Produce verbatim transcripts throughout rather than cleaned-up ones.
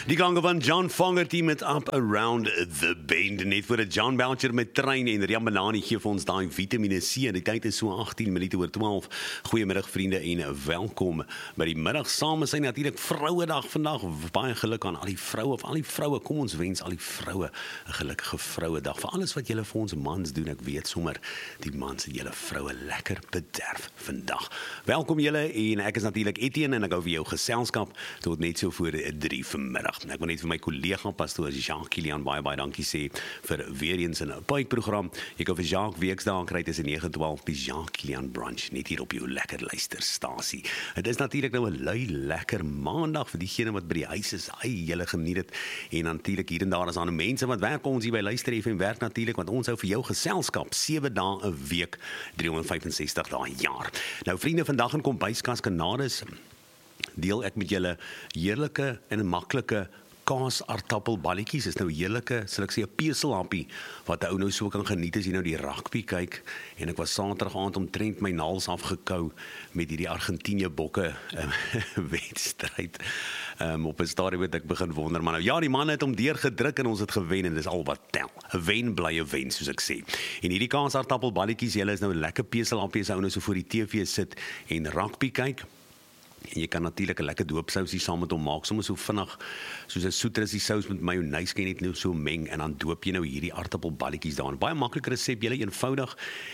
Die klanke van John Fogerty met Up Around the Bend. Net voor het John Boucher met Trein en Rian Banani gee vir ons daai vitamine C. Die tyd is so agttien minute oor twaalf. Goeiemiddag vriende en welkom by die middag saam. Is natuurlik Vrouedag vandag. Baie geluk aan al die vroue of al die vroue. Kom ons wens al die vroue 'n gelukkige Vrouedag. Vir alles wat julle vir ons mans doen. Ek weet sommer die mans en julle vroue lekker bederf vandag. Welkom julle en ek is natuurlik Etienne en ek hou vir jou geselskap tot net so voor drie vanmiddag. Ek wil net vir my kollega pastoor Jacques Kilian baie baie dankie sê vir weer eens 'n Pike-program. Jy kan vir Jacques weksdae kry tussen nege en twaalf by Jacques Kilian Brunch net hier op jou lekker luisterstasie. Dit is natuurlik nou 'n lui lekker maandag vir diegene wat by die huis is. Ai, julle geniet dit. En natuurlik hier en daar is daar mense wat werk ons hier by Luister F M werk natuurlik want ons hou vir jou geselskap sewe dae 'n week, driehonderdvyfensestig dae 'n jaar. Nou vriende, vandag in Kombuiskas Kanades deel ek met julle heerlike en maklike kaas aartappelballetjies. Is nou heerlike, sal ek sê 'n peselhappie wat 'n ou nou so kan geniet as jy nou die rugby kyk. En ek was Saterdag aand omtrent my naels afgekou met hierdie Argentinië bokke um, wedstryd. Um, op 'n stadium het ek begin wonder, maar nou ja, die manne het hom deurgedruk en ons het gewen en dis al wat tel. 'n Wen bly 'n wen, soos ek sê. En hierdie kaas aartappelballetjies, julle is nou 'n lekker peselhappie as ou nou so voor die T V sit en rugby kyk. En jy kan natuurlik 'n lekker doopsousie saam met hom maak, sommer so vinnig, soos 'n soetrussie sous met mayonaise kan jy net nou so meng en dan doop jy nou hierdie aartappelballetjies daarin. Baie maklike resep, julle eenvoudig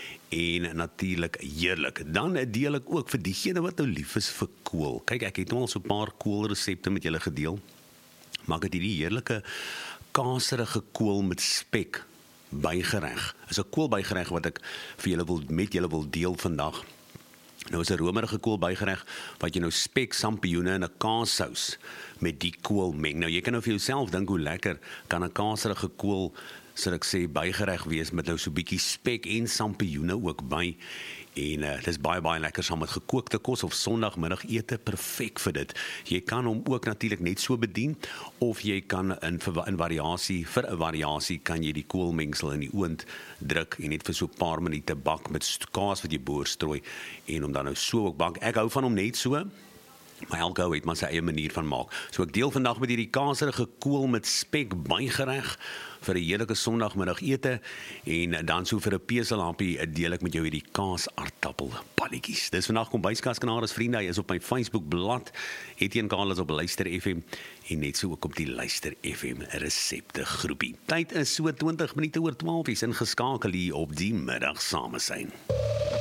en natuurlik heerlik. Dan deel ek ook vir diegene wat nou lief is vir kool. Kyk, ek het nou al so 'n paar koolresepte met julle gedeel. Maar ek het hierdie heerlike kaserige kool met spek bygereg. Is 'n kool bygereg wat ek vir julle wil met julle wil deel vandag. Nou is 'n romerige kool bygereg wat jy nou spek, sampioene en 'n kaassous met die kool meng. Nou jy kan nou vir jouself dink hoe lekker kan 'n kaaserige kool, sal ek sê, bygereg wees met nou so 'n bietjie spek en sampioene ook by. En uh, dit is baie baie lekker saam met gekookte kos of sondagmiddagete, perfek vir dit. Jy kan hom ook natuurlik net so bedien of jy kan in in variasie vir 'n variasie kan jy die koolmengsel in die oond druk en net vir so 'n paar minute bak met kaas wat jy boorstrooi en hom dan nou so ook bak. Ek hou van hom net so. Maar elke ou het maar sy eie manier van maak. So ek deel vandag met hierdie kaserige kool met spek bygereg vir 'n heerlike sondagmiddagete en dan so vir 'n peselhappie deel ek met jou hierdie kaas aartappelballetjies. Dis vandag Kombuiskas Kanades vriende, hy is op my Facebook blad Etienne Carlos op Luister F M en net so ook op die Luister F M resepte groepie. Tyd is so twintig minute oor twaalf, jy's ingeskakel hier op die middag samesyn.